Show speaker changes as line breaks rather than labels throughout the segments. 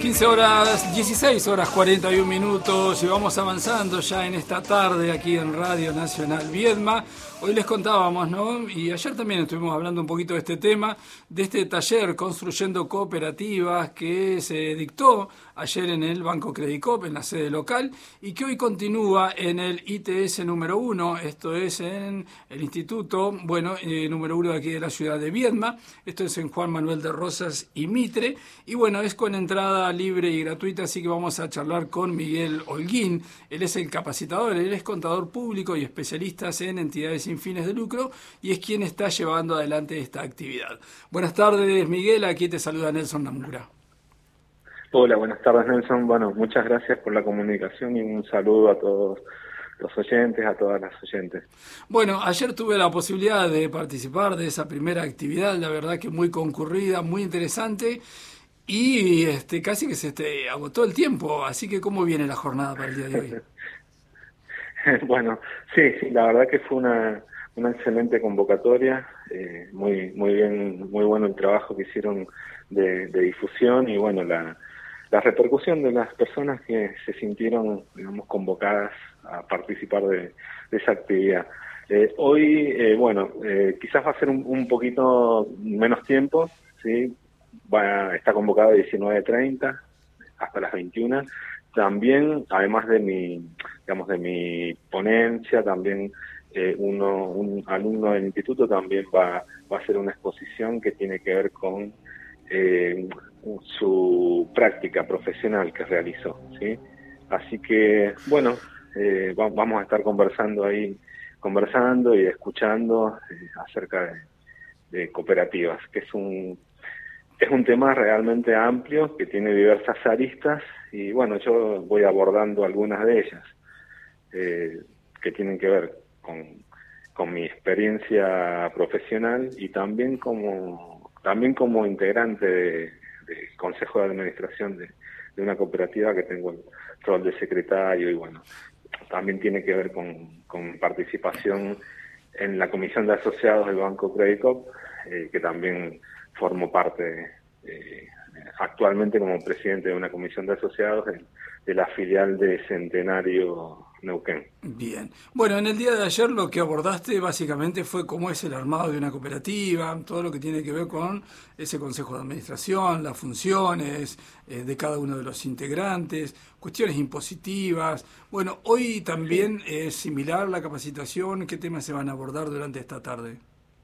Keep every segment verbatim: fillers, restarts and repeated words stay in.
quince horas, dieciséis horas cuarenta y un minutos y vamos avanzando ya en esta tarde aquí en Radio Nacional Viedma. Hoy les contábamos, ¿no? Y ayer también estuvimos hablando un poquito de este tema, de este taller Construyendo Cooperativas que se dictó ayer en el Banco Credicop, en la sede local, y que hoy continúa en el I T S número uno, esto es en el Instituto, bueno, eh, número uno de aquí de la ciudad de Viedma, esto es en Juan Manuel de Rosas y Mitre, y bueno, es con entrada libre y gratuita, así que vamos a charlar con Miguel Holguín. Él es el capacitador, él es contador público y especialista en entidades sin fines de lucro y es quien está llevando adelante esta actividad. Buenas tardes, Miguel, aquí te saluda Nelson Namura.
Hola, buenas tardes, Nelson. Bueno, muchas gracias por la comunicación y un saludo a todos los oyentes, a todas las oyentes.
Bueno, ayer tuve la posibilidad de participar de esa primera actividad, la verdad que muy concurrida, muy interesante. Y este, casi que se te agotó el tiempo, así que ¿cómo viene la jornada para el día de hoy?
Bueno, sí, sí, la verdad que fue una, una excelente convocatoria, eh, muy muy bien, muy bueno el trabajo que hicieron de, de difusión y bueno, la, la repercusión de las personas que se sintieron, digamos, convocadas a participar de, de esa actividad. Eh, hoy, eh, bueno, eh, quizás va a ser un, un poquito menos tiempo, ¿sí? Va, está convocado de diecinueve treinta hasta las veintiuna. También, además de mi, digamos, de mi ponencia, también eh, uno, un alumno del instituto también va, va a hacer una exposición que tiene que ver con eh, su práctica profesional que realizó, ¿sí? Así que, bueno, eh, va, vamos a estar conversando ahí, conversando y escuchando eh, acerca de, de cooperativas, que es un Es un tema realmente amplio que tiene diversas aristas y bueno, yo voy abordando algunas de ellas eh, que tienen que ver con, con mi experiencia profesional y también como también como integrante de, de consejo de administración de, de una cooperativa que tengo el rol de secretario y bueno, también tiene que ver con, con participación en la comisión de asociados del Banco Credicop, eh, que también formo parte eh, actualmente como presidente de una comisión de asociados de, de la filial de Centenario Neuquén.
Bien. Bueno, en el día de ayer lo que abordaste básicamente fue cómo es el armado de una cooperativa, todo lo que tiene que ver con ese consejo de administración, las funciones eh, de cada uno de los integrantes, cuestiones impositivas. Bueno, hoy también sí. Es similar la capacitación. ¿Qué temas se van a abordar durante esta tarde?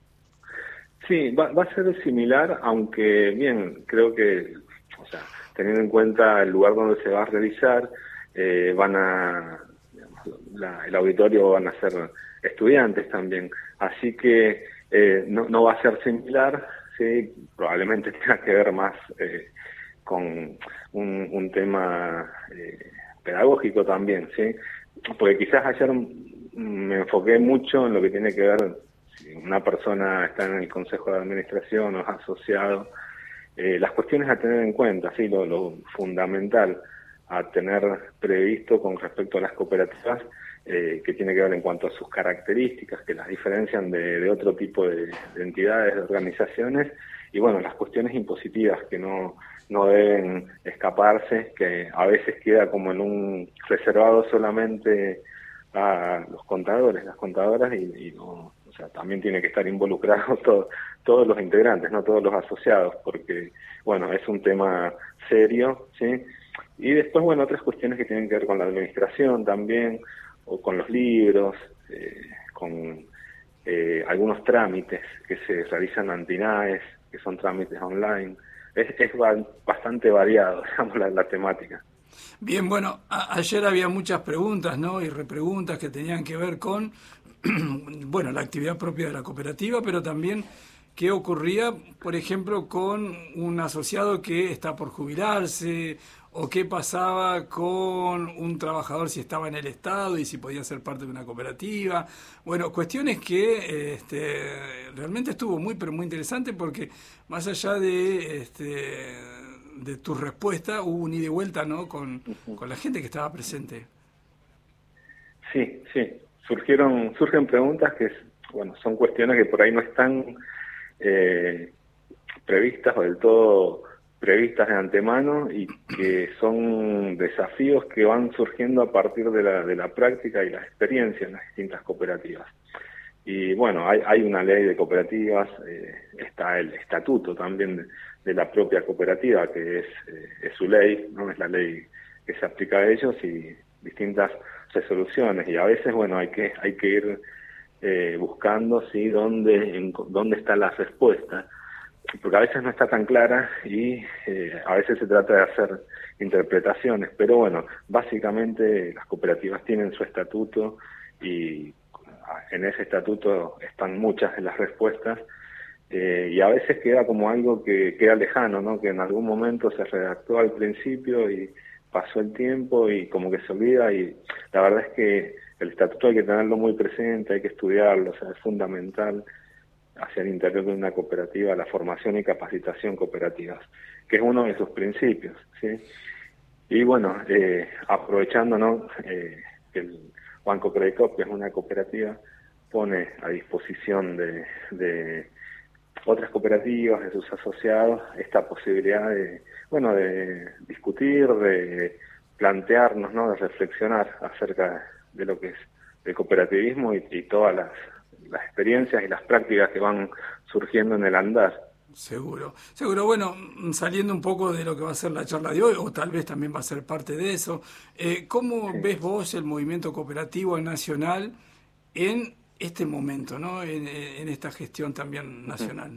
Sí, va, va a ser similar, aunque bien, creo que, o sea, teniendo en cuenta el lugar donde se va a realizar, eh, van a, digamos, la, el auditorio van a ser estudiantes también, así que eh, no, no va a ser similar, sí, probablemente tenga que ver más eh, con un, un tema eh, pedagógico también, sí, porque quizás ayer me enfoqué mucho en lo que tiene que ver. Si una persona está en el consejo de administración o es asociado, eh, las cuestiones a tener en cuenta, sí, lo, lo fundamental a tener previsto con respecto a las cooperativas, eh, que tiene que ver en cuanto a sus características, que las diferencian de, de otro tipo de, de entidades, de organizaciones, y bueno, las cuestiones impositivas que no, no deben escaparse, que a veces queda como en un reservado solamente a los contadores, las contadoras, y, y no, o sea, también tiene que estar involucrados todo, todos los integrantes, no todos los asociados, porque, bueno, es un tema serio, ¿sí? Y después, bueno, otras cuestiones que tienen que ver con la administración también, o con los libros, eh, con eh, algunos trámites que se realizan ante INAES, que son trámites online. Es, es bastante variado, digamos, la, la temática.
Bien, bueno, a, ayer había muchas preguntas, ¿no? Y repreguntas que tenían que ver con, bueno, la actividad propia de la cooperativa, pero también qué ocurría, por ejemplo, con un asociado que está por jubilarse, o qué pasaba con un trabajador si estaba en el Estado y si podía ser parte de una cooperativa. Bueno, cuestiones que este, realmente estuvo muy, pero muy interesante porque más allá de... Este, de tu respuesta, hubo un ida y vuelta, ¿no? Con, uh-huh. con la gente que estaba presente.
Sí, sí. Surgieron, surgen preguntas que, bueno, son cuestiones que por ahí no están eh, previstas o del todo previstas de antemano y que son desafíos que van surgiendo a partir de la, de la práctica y la experiencia en las distintas cooperativas. Y bueno, hay, hay una ley de cooperativas, eh, está el estatuto también de, de la propia cooperativa, que es, eh, es su ley, no es la ley que se aplica a ellos, y distintas resoluciones, y a veces, bueno, hay que hay que ir eh, buscando, sí, dónde, en, dónde está la respuesta, porque a veces no está tan clara y eh, a veces se trata de hacer interpretaciones, pero bueno, básicamente las cooperativas tienen su estatuto y en ese estatuto están muchas de las respuestas, eh, y a veces queda como algo que queda lejano, ¿no? Que en algún momento se redactó al principio y pasó el tiempo y como que se olvida, y la verdad es que el estatuto hay que tenerlo muy presente, hay que estudiarlo, o sea, es fundamental hacia el interior de una cooperativa la formación y capacitación cooperativas, que es uno de sus principios, ¿sí? Y bueno, eh, aprovechando, ¿no? Eh, que el Banco Credit Coop, que es una cooperativa, pone a disposición de, de otras cooperativas, de sus asociados, esta posibilidad de, bueno, de discutir, de plantearnos, ¿no? De reflexionar acerca de lo que es el cooperativismo y, y todas las, las experiencias y las prácticas que van surgiendo en el andar.
Seguro, seguro. Bueno, saliendo un poco de lo que va a ser la charla de hoy, o tal vez también va a ser parte de eso, eh, ¿cómo sí. ves vos el movimiento cooperativo nacional en este momento, ¿no? En, en esta gestión también nacional?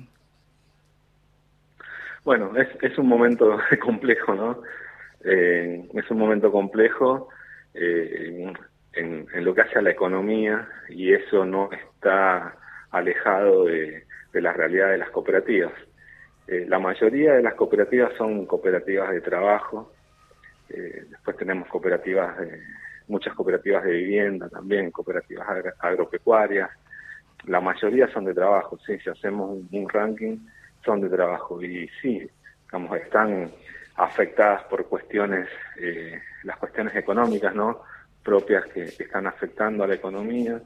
Bueno, es, es un momento complejo, ¿no? Eh, es un momento complejo eh, en, en lo que hace a la economía, y eso no está alejado de de la realidad de las cooperativas. Eh, la mayoría de las cooperativas son cooperativas de trabajo, eh, después tenemos cooperativas, de, muchas cooperativas de vivienda también, cooperativas agro agropecuarias, la mayoría son de trabajo, ¿sí? Si hacemos un, un ranking, son de trabajo, y sí, digamos, están afectadas por cuestiones, eh, las cuestiones económicas, ¿no? Propias que, que están afectando a la economía.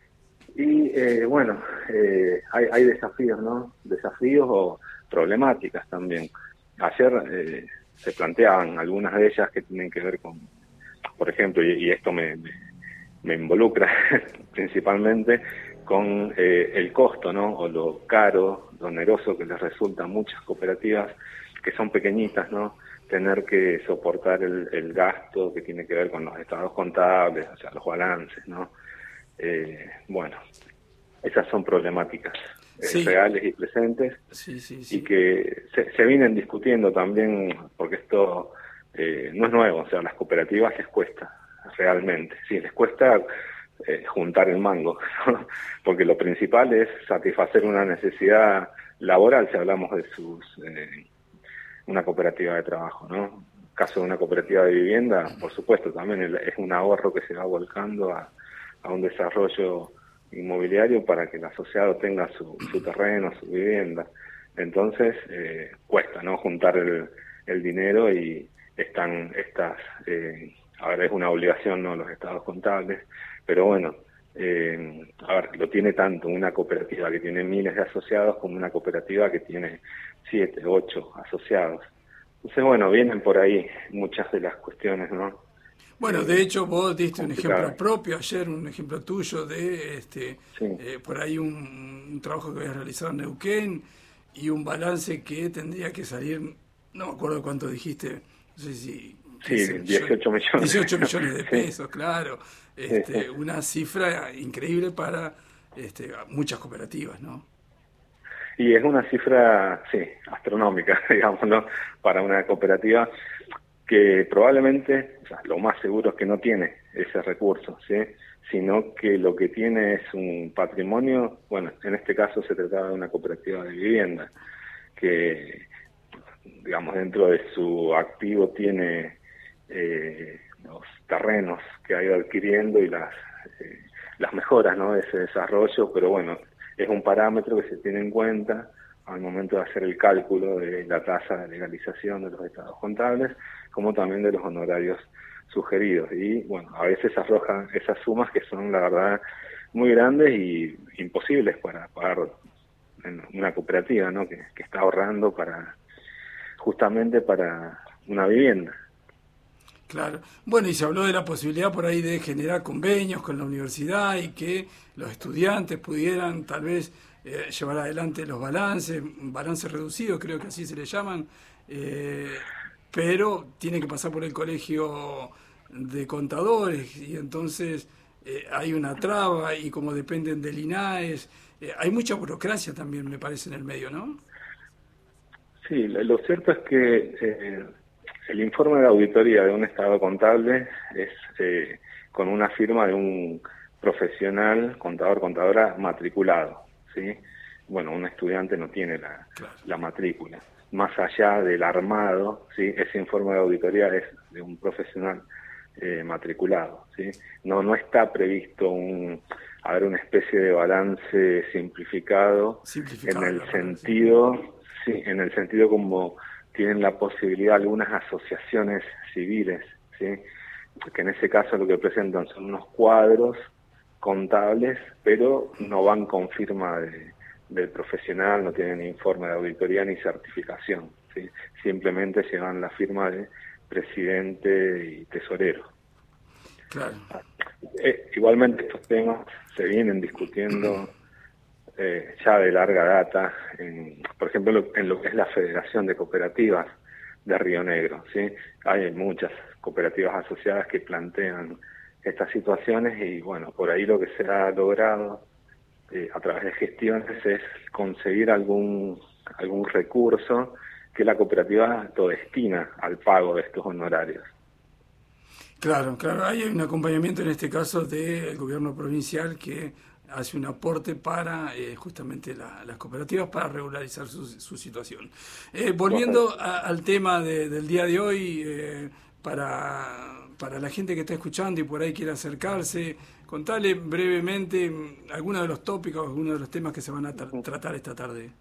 Y eh, bueno, eh, hay, hay desafíos, ¿no? Desafíos o problemáticas también. Ayer eh, se planteaban algunas de ellas que tienen que ver con, por ejemplo, y, y esto me, me, me involucra principalmente con eh, el costo, ¿no? O lo caro, lo oneroso que les resulta a muchas cooperativas que son pequeñitas, ¿no? Tener que soportar el, el gasto que tiene que ver con los estados contables, o sea, los balances, ¿no? Eh, bueno, esas son problemáticas eh, sí. reales y presentes,
sí, sí, sí.
y que se, se vienen discutiendo también, porque esto eh, no es nuevo, o sea, a las cooperativas les cuesta realmente, sí, les cuesta eh, juntar el mango, ¿no? Porque lo principal es satisfacer una necesidad laboral, si hablamos de sus eh, una cooperativa de trabajo, ¿no? Caso de una cooperativa de vivienda, por supuesto, también es un ahorro que se va volcando a a un desarrollo inmobiliario para que el asociado tenga su, su terreno, su vivienda. Entonces, eh, cuesta, ¿no? Juntar el, el dinero, y están estas, eh, a ver, es una obligación, ¿no? Los estados contables, pero bueno, eh, a ver, lo tiene tanto una cooperativa que tiene miles de asociados como una cooperativa que tiene siete, ocho asociados. Entonces, bueno, vienen por ahí muchas de las cuestiones, ¿no?
Bueno, de hecho vos diste un ejemplo propio ayer, un ejemplo tuyo de este sí. eh, por ahí un, un trabajo que habías realizado en Neuquén y un balance que tendría que salir, no me acuerdo cuánto dijiste, no sé si...
Sí, dieciocho millones.
dieciocho millones de pesos, sí. Claro. Este, sí. Una cifra increíble para este, muchas cooperativas, ¿no?
Y es una cifra, sí, astronómica, digamos, ¿no? Para una cooperativa que probablemente, o sea, lo más seguro es que no tiene ese recurso, ¿sí? Sino que lo que tiene es un patrimonio, bueno, en este caso se trataba de una cooperativa de vivienda, que, digamos, dentro de su activo tiene eh, los terrenos que ha ido adquiriendo y las, eh, las mejoras, ¿no? De ese desarrollo, pero bueno, es un parámetro que se tiene en cuenta al momento de hacer el cálculo de la tasa de legalización de los estados contables, como también de los honorarios sugeridos. Y bueno, a veces arrojan esas sumas que son, la verdad, muy grandes y imposibles para pagar en una cooperativa, ¿no? Que, que está ahorrando para, justamente para una vivienda.
Claro. Bueno, y se habló de la posibilidad por ahí de generar convenios con la universidad y que los estudiantes pudieran tal vez eh, llevar adelante los balances, balances reducidos, creo que así se le llaman, eh, pero tiene que pasar por el colegio de contadores y entonces eh, hay una traba y como dependen del INAES, eh, hay mucha burocracia también, me parece, en el medio, ¿no?
Sí, lo cierto es que eh, el informe de auditoría de un estado contable es eh, con una firma de un profesional, contador, contadora matriculado, ¿sí? Bueno, un estudiante no tiene la, claro. la matrícula. Más allá del armado, ¿sí? Ese informe de auditoría es de un profesional eh, matriculado, ¿sí? No, no está previsto un, a ver, una especie de balance simplificado, simplificado en el sentido, sí, en el sentido como tienen la posibilidad algunas asociaciones civiles, ¿sí? Que en ese caso lo que presentan son unos cuadros contables, pero no van con firma de, del profesional, no tienen informe de auditoría ni certificación, ¿sí? Simplemente llevan la firma de presidente y tesorero.
Claro.
Eh, igualmente estos temas se vienen discutiendo eh, ya de larga data, en, por ejemplo, en lo que es la Federación de Cooperativas de Río Negro, ¿sí? Hay muchas cooperativas asociadas que plantean estas situaciones y, bueno, por ahí lo que se ha logrado eh, a través de gestiones es conseguir algún algún recurso que la cooperativa lo destina al pago de estos honorarios.
Claro, claro, hay un acompañamiento en este caso del gobierno provincial que hace un aporte para eh, justamente la, las cooperativas para regularizar su, su situación. Eh, volviendo a, al tema de, del día de hoy, eh, para, para la gente que está escuchando y por ahí quiere acercarse, contale brevemente algunos de los tópicos, algunos de los temas que se van a tra- tratar esta tarde.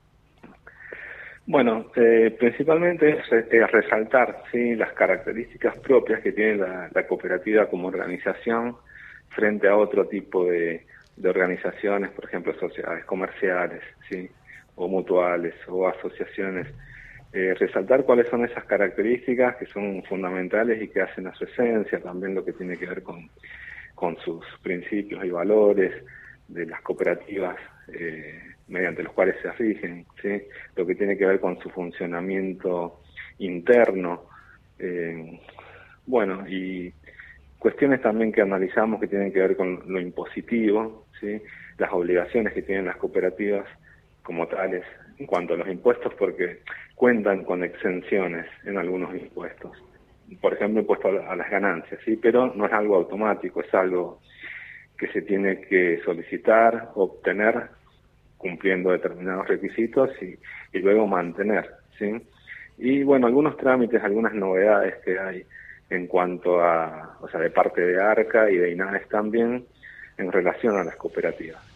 Bueno, eh, principalmente es, es resaltar, ¿sí?, las características propias que tiene la, la cooperativa como organización frente a otro tipo de, de organizaciones, por ejemplo, sociedades comerciales, ¿sí?, o mutuales, o asociaciones. Eh, resaltar cuáles son esas características que son fundamentales y que hacen a su esencia, también lo que tiene que ver con, con sus principios y valores de las cooperativas, eh, mediante los cuales se rigen, ¿sí?, lo que tiene que ver con su funcionamiento interno, eh, bueno, y cuestiones también que analizamos que tienen que ver con lo impositivo, ¿sí?, las obligaciones que tienen las cooperativas como tales en cuanto a los impuestos, porque cuentan con exenciones en algunos impuestos, por ejemplo, impuesto a las ganancias, ¿sí?, pero no es algo automático, es algo que se tiene que solicitar, obtener, cumpliendo determinados requisitos y, y luego mantener, ¿sí? Y bueno, algunos trámites, algunas novedades que hay en cuanto a, o sea, de parte de ARCA y de INAES también, en relación a las cooperativas.